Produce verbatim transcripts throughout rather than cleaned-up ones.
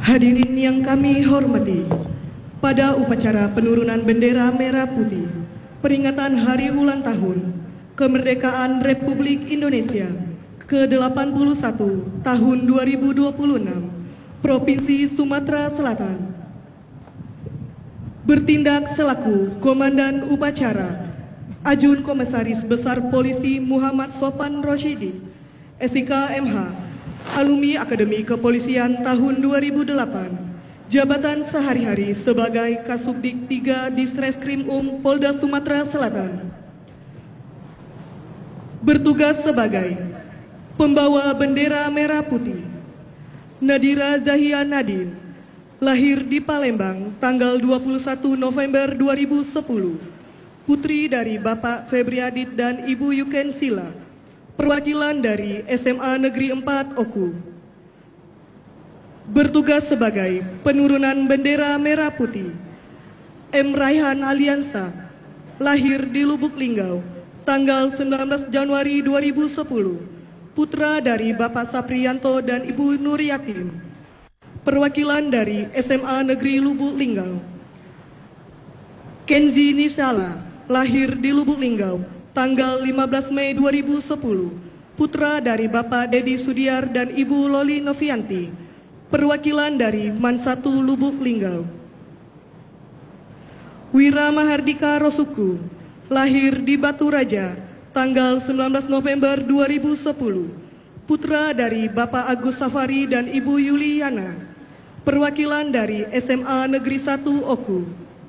Hadirin yang kami hormati, pada upacara penurunan bendera merah putih, peringatan Hari Ulang Tahun Kemerdekaan Republik Indonesia ke delapan puluh satu tahun dua ribu dua puluh enam, Provinsi Sumatera Selatan. Bertindak selaku Komandan Upacara, Ajun Komisaris Besar Polisi Muhammad Sofan Rosyidi, S I K M H, alumni Akademi Kepolisian tahun dua ribu delapan, jabatan sehari-hari sebagai Kasubdik tiga Ditreskrim Um Polda Sumatera Selatan. Bertugas sebagai pembawa bendera merah putih, Nadira Zahia Nadine, lahir di Palembang tanggal dua puluh satu November dua ribu sepuluh, putri dari Bapak Febriadit dan Ibu Yuken Sila, perwakilan dari S M A Negeri empat Oku. Bertugas sebagai penurunan bendera merah putih, M. Raihan Aliansa, lahir di Lubuk Linggau tanggal sembilan belas Januari dua ribu sepuluh, putra dari Bapak Saprianto dan Ibu Nuriyatin, perwakilan dari S M A Negeri Lubuk Linggau. Kenzi Nisala, lahir di Lubuk Linggau tanggal lima belas Mei dua ribu sepuluh, putra dari Bapak Dedi Sudiar dan Ibu Loli Novianti, perwakilan dari Man satu Lubuk Linggau. Wira Mahardika Rosuku, lahir di Batu Raja tanggal sembilan belas November dua ribu sepuluh, putra dari Bapak Agus Safari dan Ibu Yuliana, perwakilan dari S M A Negeri satu Oku.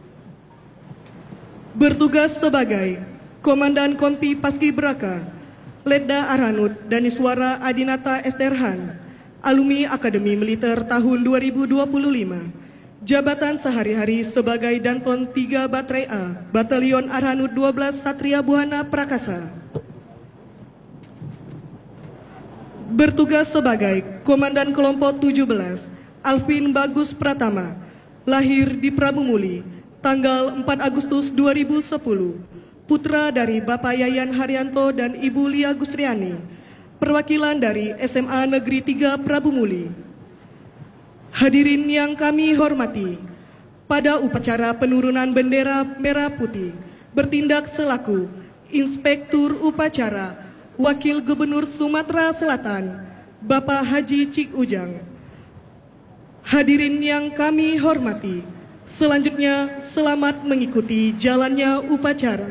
Bertugas sebagai Komandan Kompi Paskibraka, Letda Arhanud Daniswara Adinata Esterhan, alumni Akademi Militer tahun dua ribu dua puluh lima, jabatan sehari-hari sebagai Danton tiga Baterai A, Batalion Arhanud dua belas Satria Buhana Prakasa. Bertugas sebagai Komandan Kelompok tujuh belas, Alvin Bagus Pratama, lahir di Prabumuli, tanggal empat Agustus dua ribu sepuluh, putra dari Bapak Yayan Haryanto dan Ibu Lia Gustriani, perwakilan dari S M A Negeri tiga Prabumuli. Hadirin yang kami hormati, pada upacara penurunan bendera merah putih, bertindak selaku Inspektur Upacara Wakil Gubernur Sumatera Selatan, Bapak Haji Cik Ujang. Hadirin yang kami hormati, selanjutnya selamat mengikuti jalannya upacara.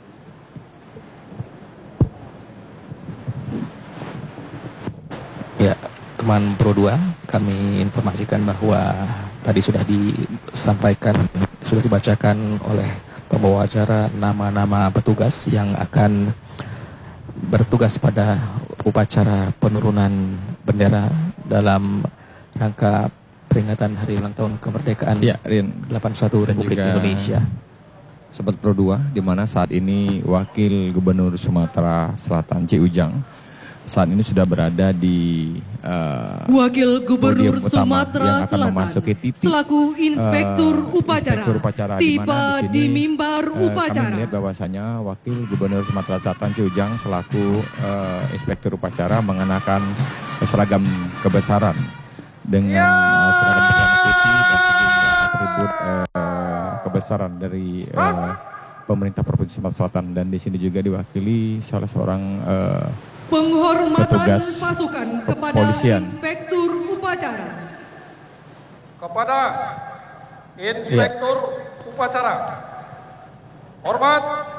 Ya, teman Pro dua, kami informasikan bahwa tadi sudah disampaikan, sudah dibacakan oleh pembawa acara nama-nama petugas yang akan bertugas pada upacara penurunan bendera dalam rangka peringatan Hari Ulang Tahun Kemerdekaan ya, Rin. delapan puluh satu Republik Indonesia. Sobat Pro dua, di mana saat ini Wakil Gubernur Sumatera Selatan Cik Ujang saat ini sudah berada di uh, Wakil Gubernur utama Sumatera yang akan Selatan memasuki titik selaku Inspektur uh, Upacara, Inspektur Upacara tiba di, di mimbar uh, upacara. Kami melihat bahwasanya Wakil Gubernur Sumatera Selatan Cik Ujang selaku uh, Inspektur Upacara mengenakan seragam kebesaran dengan uh, seragam berwarna putih dan sejumlah atribut uh, kebesaran dari uh, pemerintah Provinsi Sumatera Selatan, dan di sini juga diwakili salah seorang uh, penghormatan petugas pasukan kepada kepolisian. Inspektur Upacara. Kepada Inspektur Upacara, hormat